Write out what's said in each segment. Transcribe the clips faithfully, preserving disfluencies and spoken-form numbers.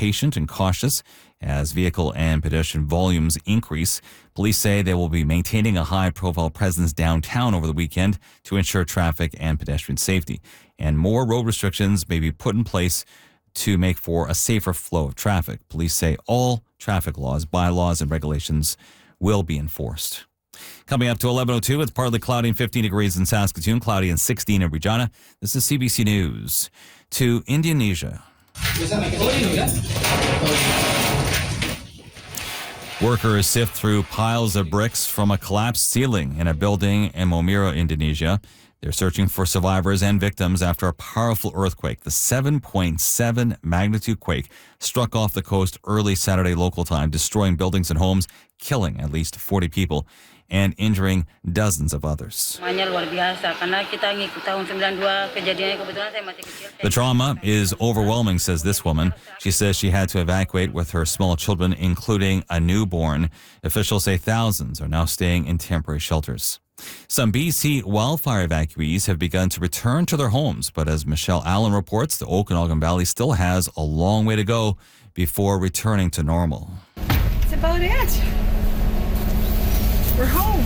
patient and cautious as vehicle and pedestrian volumes increase. Police say they will be maintaining a high-profile presence downtown over the weekend to ensure traffic and pedestrian safety. And more road restrictions may be put in place to make for a safer flow of traffic. Police say all traffic laws, bylaws, and regulations will be enforced. Coming up to eleven oh two, it's partly cloudy and fifteen degrees in Saskatoon, cloudy and sixteen in Regina. This is C B C News. To Indonesia. Workers sift through piles of bricks from a collapsed ceiling in a building in Momira, Indonesia. They're searching for survivors and victims after a powerful earthquake. The seven point seven magnitude quake struck off the coast early Saturday local time, destroying buildings and homes, killing at least forty people and injuring dozens of others. The trauma is overwhelming, says this woman. She says she had to evacuate with her small children, including a newborn. Officials say thousands are now staying in temporary shelters. Some B C wildfire evacuees have begun to return to their homes, but as Michelle Allen reports, the Okanagan Valley still has a long way to go before returning to normal. That's about it. We're home.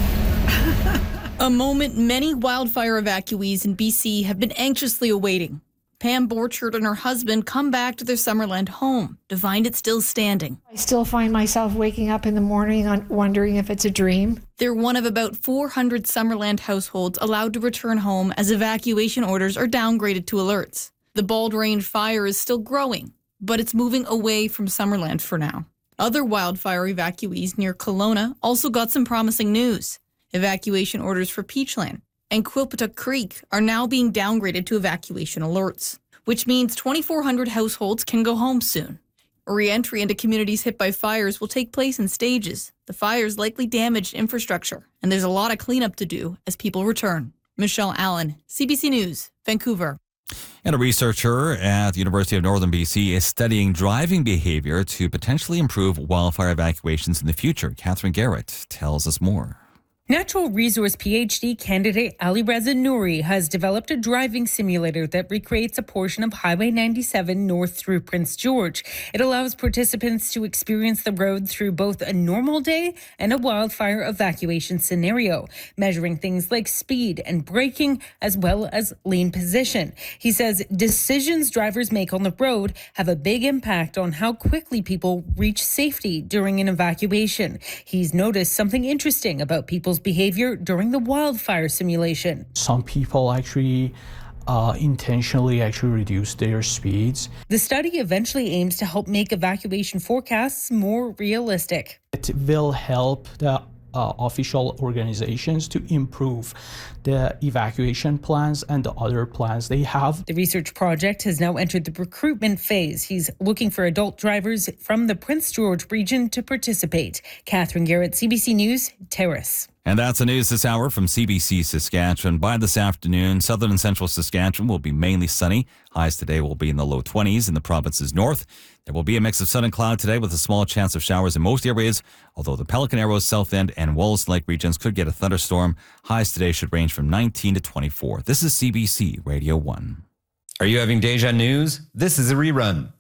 A moment many wildfire evacuees in B C have been anxiously awaiting. Pam Borchard and her husband come back to their Summerland home to find it still standing. I still find myself waking up in the morning on wondering if it's a dream. They're one of about four hundred Summerland households allowed to return home as evacuation orders are downgraded to alerts. The Bald Range fire is still growing, but it's moving away from Summerland for now. Other wildfire evacuees near Kelowna also got some promising news. Evacuation orders for Peachland and Quilpatuck Creek are now being downgraded to evacuation alerts, which means twenty-four hundred households can go home soon. Re-entry into communities hit by fires will take place in stages. The fires likely damaged infrastructure, and there's a lot of cleanup to do as people return. Michelle Allen, C B C News, Vancouver. And a researcher at the University of Northern B C is studying driving behavior to potentially improve wildfire evacuations in the future. Catherine Garrett tells us more. Natural Resource PhD candidate Ali Reza Nouri has developed a driving simulator that recreates a portion of Highway ninety-seven north through Prince George. It allows participants to experience the road through both a normal day and a wildfire evacuation scenario, measuring things like speed and braking as well as lane position. He says decisions drivers make on the road have a big impact on how quickly people reach safety during an evacuation. He's noticed something interesting about people's behavior during the wildfire simulation. Some people actually uh, intentionally actually reduce their speeds. The study eventually aims to help make evacuation forecasts more realistic. It will help the uh, official organizations to improve the evacuation plans and the other plans they have. The research project has now entered the recruitment phase. He's looking for adult drivers from the Prince George region to participate. Catherine Garrett, C B C News, Terrace. And that's the news this hour from C B C Saskatchewan. By this afternoon, southern and central Saskatchewan will be mainly sunny. Highs today will be in the low twenties in the province's north. There will be a mix of sun and cloud today with a small chance of showers in most areas, although the Pelican Arrows, South End, and Wallace Lake regions could get a thunderstorm. Highs today should range from nineteen to twenty-four. This is C B C Radio one. Are you having deja news? This is a rerun.